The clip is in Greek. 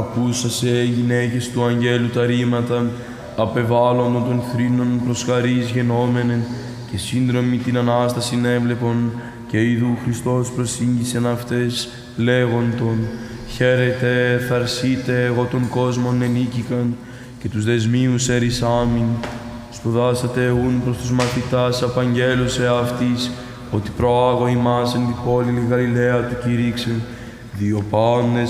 ακούσασε γυναίκες του αγγέλου τα ρήματα, απεβάλλοντων των θρήνων προς χαρίς γενόμενεν, και σύνδρομοι την Ανάσταση έβλεπον, και ειδού Χριστός προσήγγισεν αυτές, λέγοντον, χαίρετε, θαρσείτε, εγώ τον κόσμον ενίκηκαν, και τους δεσμίους ερισάμιν. Σπουδάσατε ούν προς τους μαθητάς απαγγέλους εαυτής, ότι προάγω ημάς εν την πόλη Γαλιλαία του κηρύξεν, δύο πάντες